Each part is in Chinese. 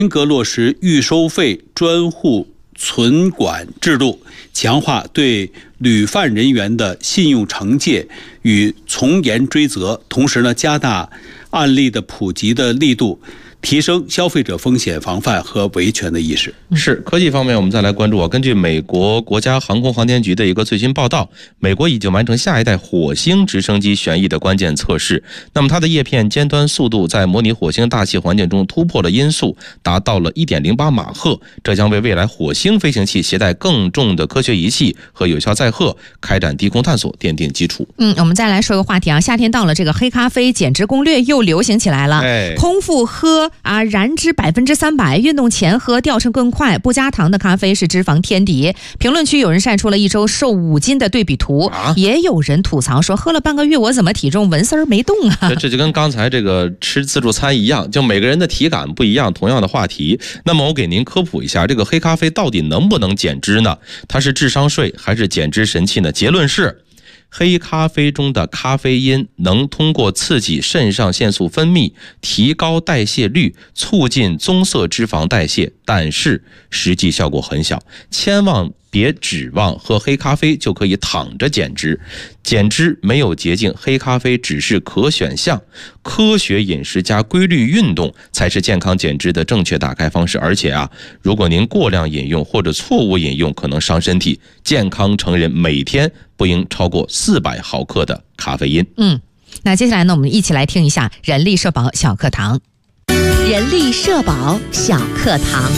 严格落实预收费专户存管制度，强化对旅犯人员的信用惩戒与从严追责，同时呢，加大案例的普及的力度，提升消费者风险防范和维权的意识。 是科技方面，我们再来关注根据美国国家航空航天局的一个最新报道，美国已经完成下一代火星直升机旋翼的关键测试。那么它的叶片尖端速度在模拟火星大气环境中突破了音速，达到了 1.08 马赫，这将为未来火星飞行器携带更重的科学仪器和有效载荷，开展低空探索奠定基础。 我们再来说个话题啊，夏天到了，这个黑咖啡减脂攻略又流行起来了。空腹喝燃脂300%，运动前喝掉秤更快，不加糖的咖啡是脂肪天敌。评论区有人晒出了一周瘦5斤的对比图，也有人吐槽说喝了半个月我怎么体重纹丝儿没动啊？ 这就跟刚才这个吃自助餐一样，就每个人的体感不一样，同样的话题。那么我给您科普一下，这个黑咖啡到底能不能减脂呢？它是智商税还是减脂神器呢？结论是，黑咖啡中的咖啡因能通过刺激肾上腺素分泌，提高代谢率，促进棕色脂肪代谢，但是实际效果很小。千万别指望喝黑咖啡就可以躺着减脂，减脂没有捷径，黑咖啡只是可选项。科学饮食加规律运动才是健康减脂的正确打开方式。而且如果您过量饮用或者错误饮用，可能伤身体。健康成人每天不应超过400毫克的咖啡因。 那接下来呢，我们一起来听一下人力社保小课堂。 人力社保小课堂。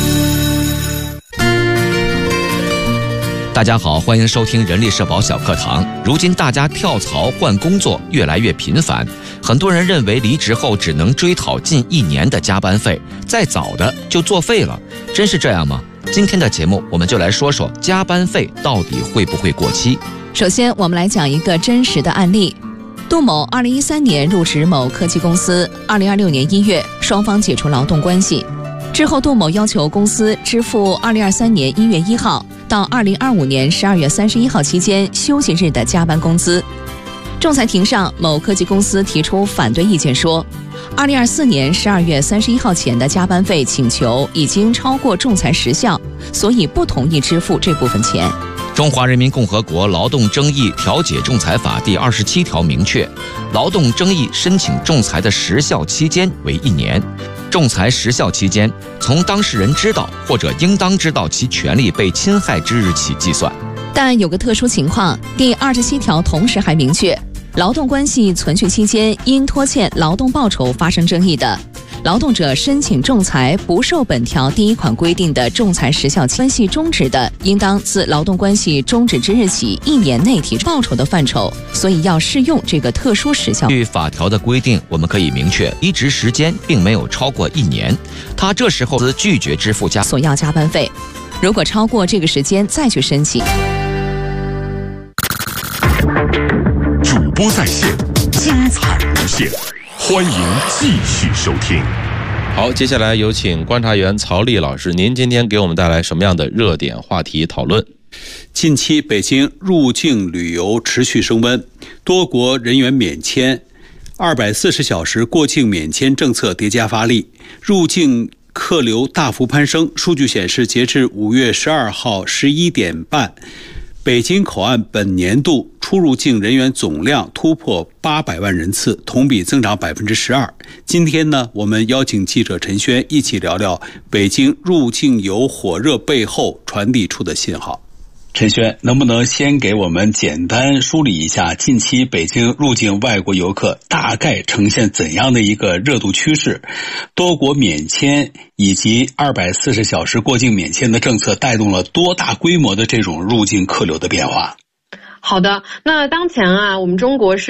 大家好，欢迎收听人力社保小课堂。如今大家跳槽换工作越来越频繁，很多人认为离职后只能追讨近1年的加班费，再早的就作废了。真是这样吗？今天的节目我们就来说说加班费到底会不会过期。 首先我们来讲一个真实的案例。杜某2013年入职某科技公司，2026年1月双方解除劳动关系之后，杜某要求公司支付2023年1月1号到2025年12月31号期间休息日的加班工资。仲裁庭上，某科技公司提出反对意见说，2024年12月31号前的加班费请求已经超过仲裁时效，所以不同意支付这部分钱。 中华人民共和国劳动争议调解仲裁法第27条明确，劳动争议申请仲裁的时效期间为1年。仲裁时效期间，从当事人知道或者应当知道其权利被侵害之日起计算。 但有个特殊情况，第27条同时还明确，劳动关系存续期间因拖欠劳动报酬发生争议的，劳动者申请仲裁不受本条第1款规定的仲裁时效期，关系终止的，应当自劳动关系终止之日起1年内提出报酬的范畴，所以要适用这个特殊时效。 据法条的规定，我们可以明确，离职时间并没有超过1年，他这时候拒绝支付所要加班费，如果超过这个时间再去申请。 主播在线，精彩无限，欢迎继续收听。 好，接下来有请观察员曹丽老师，您今天给我们带来什么样的热点话题讨论？ 近期北京入境旅游持续升温，多国人员免签，240小时过境免签政策叠加发力，入境客流大幅攀升。数据显示，截至5月12号11点半，北京口岸本年度出入境人员总量突破800万人次，同比增长12%。今天呢，我们邀请记者陈轩一起聊聊北京入境游火热背后传递出的信号。陈轩，能不能先给我们简单梳理一下近期北京入境外国游客大概呈现怎样的一个热度趋势？多国免签以及240小时过境免签的政策带动了多大规模的这种入境客流的变化？ 好的，那当前我们中国是